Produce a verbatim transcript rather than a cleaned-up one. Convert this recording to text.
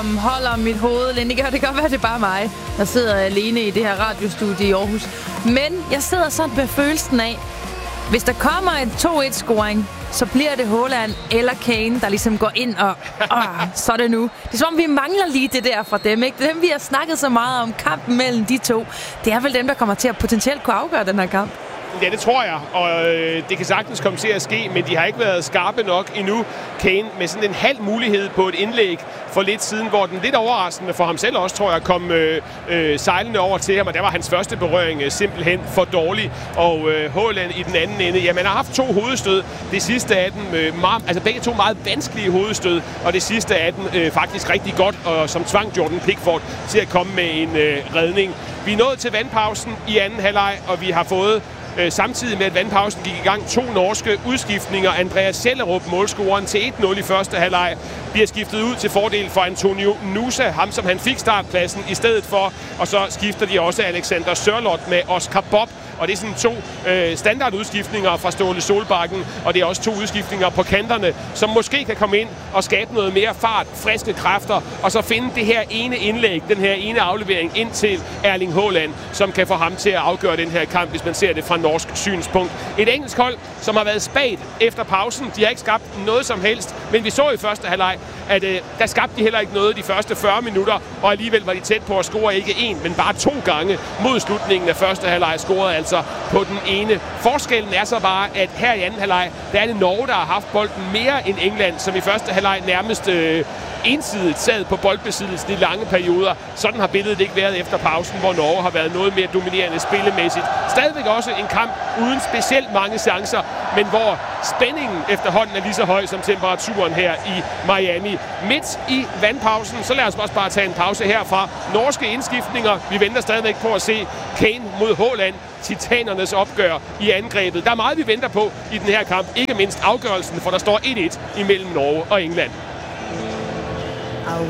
som holder mit hoved. Lindy, det kan godt være, det er bare mig, der sidder alene i det her radiostudie i Aarhus. Men jeg sidder sådan med følelsen af, hvis der kommer en to et-scoring, så bliver det Haaland eller Kane, der ligesom går ind og... Åh, så er det nu. Det er som om, vi mangler lige det der fra dem, ikke? Dem, vi har snakket så meget om kampen mellem de to. Det er vel dem, der kommer til at potentielt kunne afgøre den her kamp. Ja, det tror jeg, og øh, det kan sagtens komme til at ske, men de har ikke været skarpe nok endnu. Kane med sådan en halv mulighed på et indlæg for lidt siden, hvor den lidt overraskende for ham selv også, tror jeg, kom øh, øh, sejlende over til ham, og der var hans første berøring øh, simpelthen for dårlig. Og øh, Haaland i den anden ende, ja, man har haft to hovedstød. Det sidste af dem, øh, meget, altså begge to meget vanskelige hovedstød, og det sidste af dem øh, faktisk rigtig godt, og som tvang Jordan Pickford til at komme med en øh, redning. Vi er nået til vandpausen i anden halvleg, og vi har fået samtidig med, at vandpausen gik i gang, to norske udskiftninger. Andreas Schellerup, målscoreren til et nul i første halvleg, bliver skiftet ud til fordel for Antonio Nusa, ham som han fik startpladsen i stedet for. Og så skifter de også Alexander Sørloth med Oscar Bob. Og det er sådan to øh, standardudskiftninger fra Ståle Solbakken, og det er også to udskiftninger på kanterne, som måske kan komme ind og skabe noget mere fart, friske kræfter, og så finde det her ene indlæg, den her ene aflevering ind til Erling Haaland, som kan få ham til at afgøre den her kamp, hvis man ser det fra norsk synspunkt. Et engelsk hold, som har været spagt efter pausen. De har ikke skabt noget som helst, men vi så i første halvleg, at øh, der skabte de heller ikke noget de første fyrre minutter, og alligevel var de tæt på at score ikke én, men bare to gange mod slutningen af første halvleg scorede altså på den ene. Forskellen er så bare, at her i anden halvleg, der er det Norge, der har haft bolden mere end England, som i første halvleg nærmest øh, ensidigt sad på boldbesiddelsen i lange perioder. Sådan har billedet ikke været efter pausen, hvor Norge har været noget mere dominerende spillemæssigt. Stadigvæk også en kamp uden specielt mange chancer, men hvor spændingen efterhånden er lige så høj som temperaturen her i Miami. Midt i vandpausen, så lad os også bare tage en pause herfra. Norske indskiftninger. Vi venter stadigvæk på at se Kane mod Haaland. Titanernes opgør i angrebet. Der er meget, vi venter på i den her kamp. Ikke mindst afgørelsen, for der står et et imellem Norge og England.